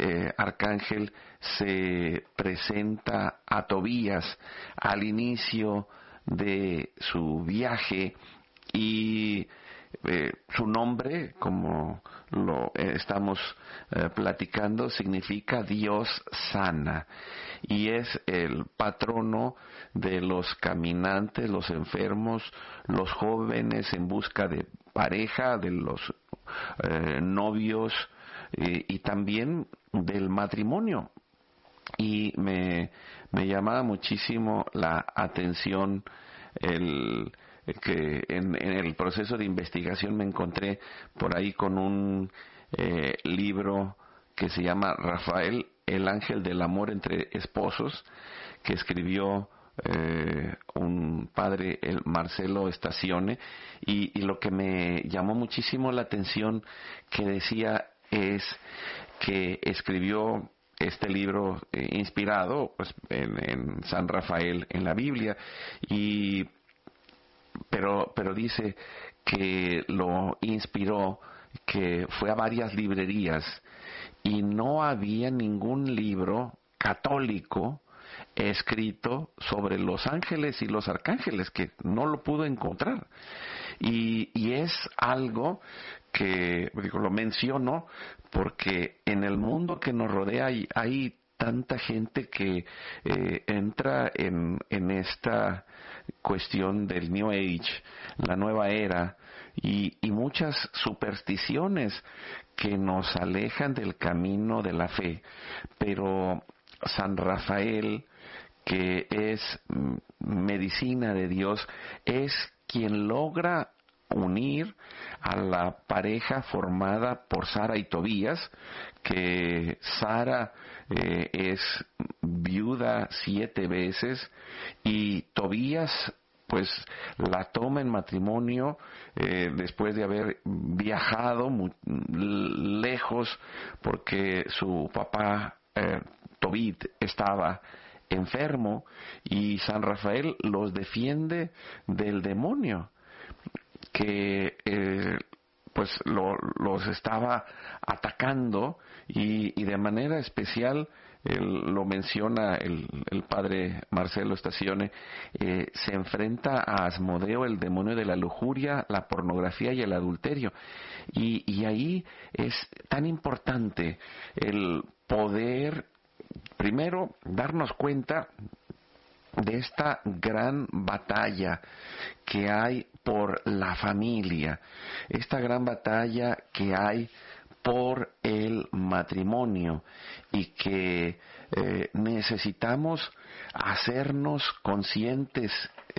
arcángel se presenta a Tobías al inicio de su viaje y su nombre, como lo estamos platicando, significa Dios sana, y es el patrono de los caminantes, los enfermos, los jóvenes en busca de pareja, de los novios y también del matrimonio. Y me llamaba muchísimo la atención que en el proceso de investigación me encontré por ahí con un libro que se llama Rafael, el ángel del amor entre esposos, que escribió un padre, el Marcelo Estacione, y lo que me llamó muchísimo la atención que decía es que escribió este libro inspirado pues en San Rafael, en la Biblia, pero dice que lo inspiró, que fue a varias librerías y no había ningún libro católico escrito sobre los ángeles y los arcángeles, que no lo pudo encontrar. Y es algo que, digo, lo menciono porque en el mundo que nos rodea hay tanta gente que entra en esta cuestión del New Age, la nueva era, y muchas supersticiones que nos alejan del camino de la fe. Pero San Rafael, que es medicina de Dios, es quien logra unir a la pareja formada por Sara y Tobías, que Sara es viuda 7 veces y Tobías pues la toma en matrimonio después de haber viajado muy lejos porque su papá Tobit estaba enfermo, y San Rafael los defiende del demonio que pues los estaba atacando, y de manera especial lo menciona el padre Marcelo Estacione, se enfrenta a Asmodeo, el demonio de la lujuria, la pornografía y el adulterio, y ahí es tan importante el poder primero darnos cuenta de esta gran batalla que hay por la familia, esta gran batalla que hay por el matrimonio, y que necesitamos hacernos conscientes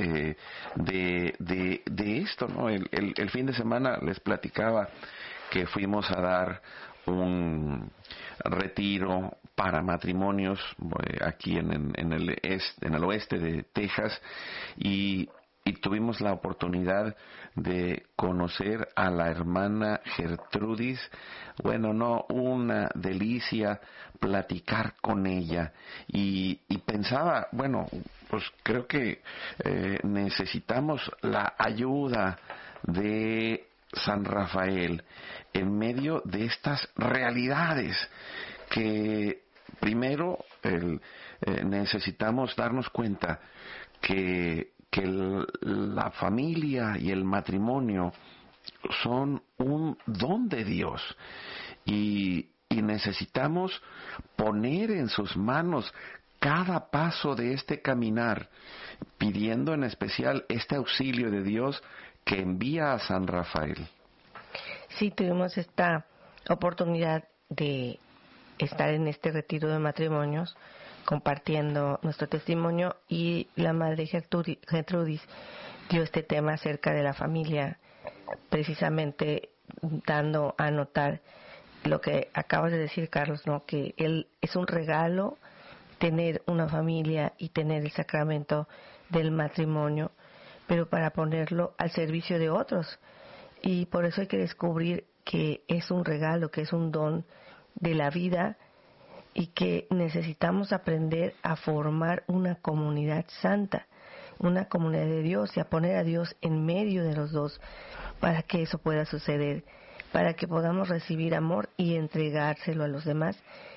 de esto, ¿no? El fin de semana les platicaba que fuimos a dar un retiro para matrimonios aquí en el oeste de Texas, y tuvimos la oportunidad de conocer a la hermana Gertrudis. Bueno, no, una delicia platicar con ella, y pensaba, bueno, pues creo que necesitamos la ayuda de San Rafael en medio de estas realidades que primero necesitamos darnos cuenta que la familia y el matrimonio son un don de Dios, y necesitamos poner en sus manos cada paso de este caminar, pidiendo en especial este auxilio de Dios que envía a San Rafael. Sí, tuvimos esta oportunidad de estar en este retiro de matrimonios compartiendo nuestro testimonio, y la madre Gertrudis dio este tema acerca de la familia, precisamente dando a notar lo que acabas de decir, Carlos, ¿no? Que él es un regalo tener una familia y tener el sacramento del matrimonio, pero para ponerlo al servicio de otros, y por eso hay que descubrir que es un regalo, que es un don de la vida, y que necesitamos aprender a formar una comunidad santa, una comunidad de Dios, y a poner a Dios en medio de los dos para que eso pueda suceder, para que podamos recibir amor y entregárselo a los demás,